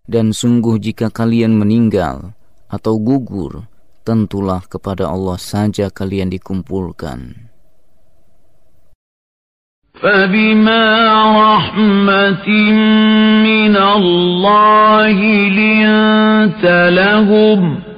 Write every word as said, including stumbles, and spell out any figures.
Dan sungguh jika kalian meninggal atau gugur, tentulah kepada Allah saja kalian dikumpulkan. فَبِمَا رَحْمَةٍ مِّنَ اللَّهِ لِنتَ لَهُمْ